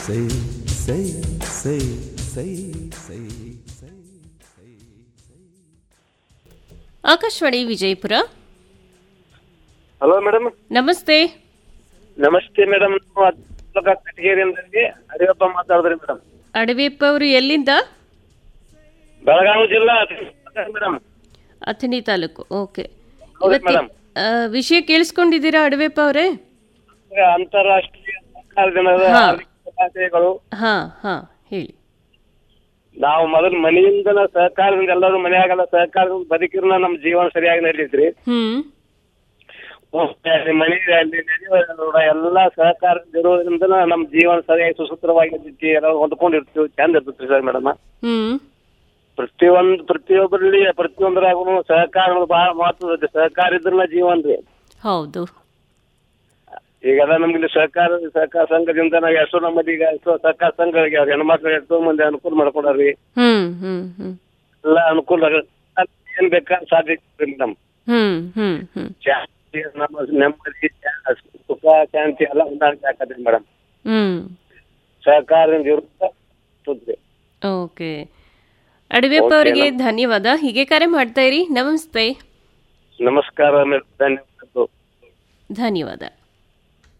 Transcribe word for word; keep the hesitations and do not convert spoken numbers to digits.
ಸೈ ಸೈ ಸೈ ಸೈ ಸೈ ಸೈ ಆಕಾಶವಾಣಿ ವಿಜಯಪುರ. Hello madam. ನಮಸ್ತೆ. ನಮಸ್ತೆ ಮೇಡಮ್. ಕಟಗೇರಿಯಿಂದ ಅಡಿಯಪ್ಪ ಮಾತಾಡಿದ್ರಿ ಮೇಡಮ್. ಅಡವಿಯಪ್ಪ ಅವರು ಎಲ್ಲಿಂದ? ಬೆಳಗಾವಿ ಜಿಲ್ಲಾ ಮೇಡಮ್. ಅಥಣಿ ತಾಲೂಕು. ಓಕೆ. ಹೌದು ಇವತ್ತಿ- ಮೇಡಮ್. ಆ, ವಿಷಯ ಕೇಳಿಸ್ಕೊಂಡಿದ್ದೀರಾ ಅಡವಿಯಪ್ಪ ಅವರೇ? ಅಂತಾರಾಷ್ಟ್ರೀಯ ಸಹಕಾರ ದಿನದ ಹಾ. ಹಾರ್ದಿಕ ಶುಭಾಶಯಗಳು. ಹಾ ಹಾ ಹೇಳಿ. ನಾವು ಮೊದಲು ಮನೆಯಿಂದನ ಸಹಕಾರದಿಂದ ಎಲ್ಲರೂ ಮನೆಯಾಗಲ್ಲ ಸಹಕಾರದಿಂದ ಬದುಕಿರ್ನ ನಮ್ಮ ಜೀವನ ಸರಿಯಾಗಿ ನಡೀತ್ರಿ. ಹ್ಮ್ ಮನೆ ನಡೆಯುವ ಎಲ್ಲಾ ಸಹಕಾರದಿಂದ ಇರೋದ್ರಿಂದ ನಮ್ಮ ಜೀವನ ಸರಿಯಾಗಿ ಸುಸೂತ್ರವಾಗಿ ಇರ್ತೈತಿ. ಎಲ್ಲ ಹೊಂದ್ಕೊಂಡಿರ್ತೀವಿ, ಚಂದ ಇರ್ತೈತಿ ಸರ್ ಮೇಡಮ್. ಹ್ಮ್ ಪ್ರತಿಯೊಂದು ಪ್ರತಿಯೊಬ್ಬರಲ್ಲಿ ಪ್ರತಿಯೊಂದರಾಗೂ ಸಹಕಾರ ಬಹಳ ಮಹತ್ವ ಐತಿ. ಸಹಕಾರ ಇದ್ರಲ್ಲ ಜೀವನ ರೀ. ಹೌದು. ಈಗೆಲ್ಲ ನಮ್ಗೆ ಇಲ್ಲಿ ಸಹಕಾರ ಸಹಕಾರ ಸಂಘದಿಂದ ನಾವು ಎಷ್ಟೋ ನಮ್ಮಲ್ಲಿ ಈಗ ಎಷ್ಟೋ ಸಹಕಾರ ಸಂಘಗಳಿಗೆ ಅವ್ರ ಹೆಣ್ಮಕ್ಳು ಎಷ್ಟೋ ಮಂದಿ ಅನುಕೂಲ ಮಾಡ್ಕೊಡ್ರಿ. ಹ್ಮ್ ಹ್ಮ್ ಹ್ಮ್ ಎಲ್ಲ ಅನುಕೂಲ ಏನ್ ಬೇಕಾದ್ರೆ ಸಾಧ್ಯ ಮೇಡಮ್. ಹ್ಮ್ ಹ್ಮ್ ಹ್ಮ್ ಶಾಂತಿ, ನಮ್ಮ ನೆಮ್ಮದಿ, ಸುಖ ಶಾಂತಿ ಎಲ್ಲ ಹೊಂದಾಣಿಕೆ ಆಕತ್ರಿ ಮೇಡಮ್. ಹ್ಮ್ ಸಹಕಾರದಿಂದ ಇರುತ್ತೆ. ಓಕೆ. ಅಡವಿಯಪ್ಪ ಅವರಿಗೆ ಧನ್ಯವಾದ. ಹೀಗೆ ಕರೆ ಮಾಡ್ತಾ ಇರಿ. ನಮಸ್ತೆ. ನಮಸ್ಕಾರ ಮೇಡಮ್. ಧನ್ಯವಾದ. ಧನ್ಯವಾದ.